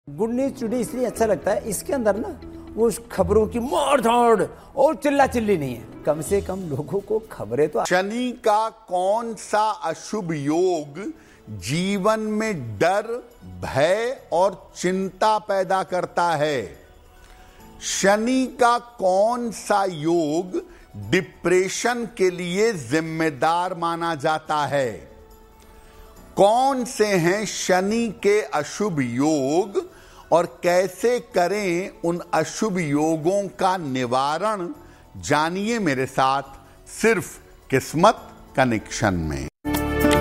Good news today इसलिए अच्छा लगता है, इसके अंदर ना वो खबरों की मार धाड़ और चिल्ला चिल्ली नहीं है। कम से कम लोगों को खबरें तो। शनि का कौन सा अशुभ योग जीवन में डर, भय और चिंता पैदा करता है? शनि का कौन सा योग डिप्रेशन के लिए जिम्मेदार माना जाता है? कौन से हैं शनि के अशुभ योग और कैसे करें उन अशुभ योगों का निवारण? जानिए मेरे साथ सिर्फ किस्मत कनेक्शन में।